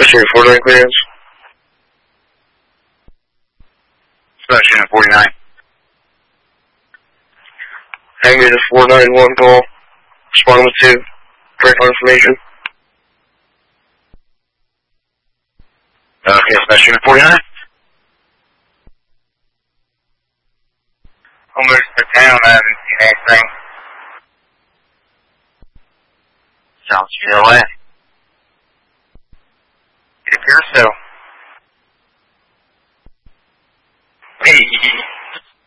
Unit 49 clearance. Dispatch Unit 49. Hangar to 491 call. Respond to critical information. Okay, Dispatch Unit 49. I'll move to town, I haven't seen anything. South GLA.